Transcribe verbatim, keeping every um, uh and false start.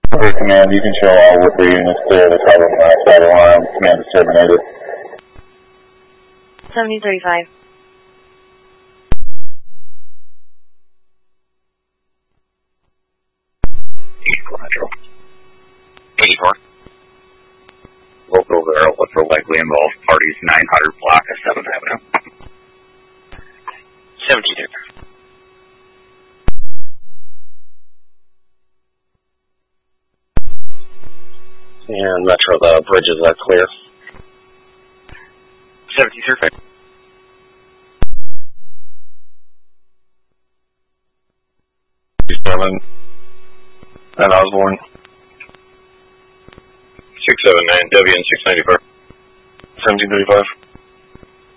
Okay, command, you can show all Whipper units clear of the carbon monoxide alarm. Command is terminated. seventy thirty-five. eighty-four Metro. eighty-four. Local Vero, what's the likely involved parties nine hundred block of seventh Avenue? seventy-two. And Metro, the bridges are clear. seventy-three. seven and Osborne. six seven nine W and six ninety-four. seventeen thirty-five.